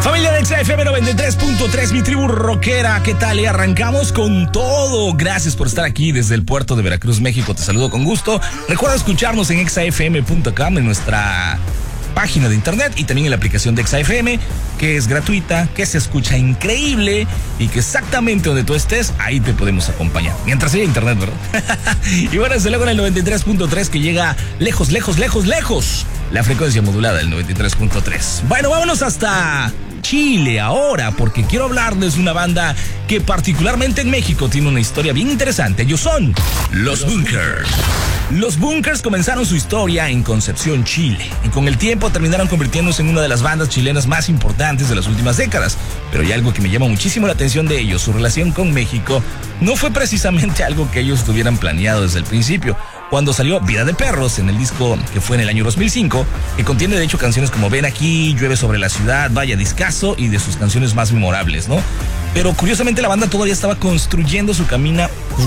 Familia de XFM 93.3, mi tribu rockera, ¿qué tal? Y arrancamos con todo. Gracias por estar aquí desde el puerto de Veracruz, México. Te saludo con gusto. Recuerda escucharnos en xafm.com, en nuestra página de internet, y también en la aplicación de XFM, que es gratuita, que se escucha increíble y que exactamente donde tú estés, ahí te podemos acompañar. Mientras haya internet, ¿verdad? Y bueno, desde luego en el 93.3, que llega lejos, lejos, lejos, lejos. La frecuencia modulada del 93.3. Bueno, vámonos hasta Chile ahora, porque quiero hablarles de una banda que particularmente en México tiene una historia bien interesante. Ellos son Los Bunkers. Los Bunkers comenzaron su historia en Concepción, Chile, y con el tiempo terminaron convirtiéndose en una de las bandas chilenas más importantes de las últimas décadas. Pero hay algo que me llama muchísimo la atención de ellos: su relación con México no fue precisamente algo que ellos tuvieran planeado desde el principio. Cuando salió Vida de Perros, en el disco que fue en el año 2005, que contiene de hecho canciones como Ven Aquí, Llueve sobre la Ciudad, vaya discazo, y de sus canciones más memorables, ¿no? Pero curiosamente la banda todavía estaba construyendo su camino,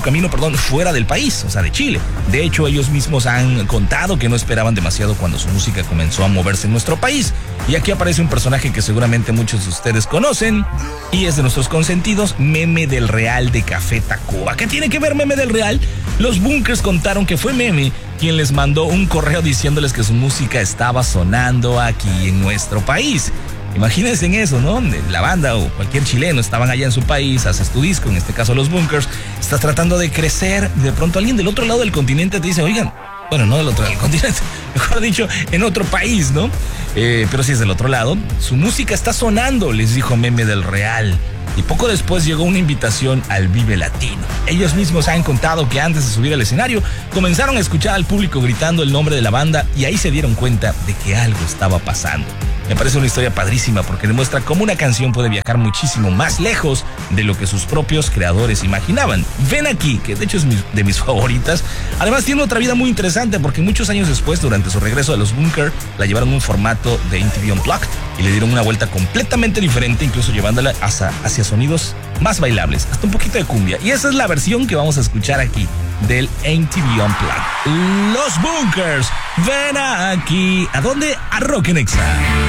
fuera del país, o sea, de Chile. De hecho, ellos mismos han contado que no esperaban demasiado cuando su música comenzó a moverse en nuestro país. Y aquí aparece un personaje que seguramente muchos de ustedes conocen, y es de nuestros consentidos, Meme del Real de Café Tacuba. ¿Qué tiene que ver Meme del Real? Los Bunkers contaron que fue Meme quien les mandó un correo diciéndoles que su música estaba sonando aquí en nuestro país. Imagínense en eso, ¿no? La banda o cualquier chileno estaban allá en su país, haces tu disco, en este caso Los Bunkers, estás tratando de crecer, y de pronto alguien del otro lado del continente te dice, oigan, bueno, no del otro lado del continente, mejor dicho, en otro país, ¿no? Pero si es del otro lado, su música está sonando, les dijo Meme del Real. Y poco después llegó una invitación al Vive Latino. Ellos mismos han contado que antes de subir al escenario, comenzaron a escuchar al público gritando el nombre de la banda, y ahí se dieron cuenta de que algo estaba pasando. Me parece una historia padrísima porque demuestra cómo una canción puede viajar muchísimo más lejos de lo que sus propios creadores imaginaban. Ven Aquí, que de hecho es de mis favoritas, además tiene otra vida muy interesante porque muchos años después, durante su regreso a Los Bunkers, la llevaron a un formato de MTV Unplugged y le dieron una vuelta completamente diferente, incluso llevándola hacia sonidos más bailables, hasta un poquito de cumbia. Y esa es la versión que vamos a escuchar aquí del MTV Unplugged. Los Bunkers, Ven Aquí. ¿A dónde? A Rock en Exa.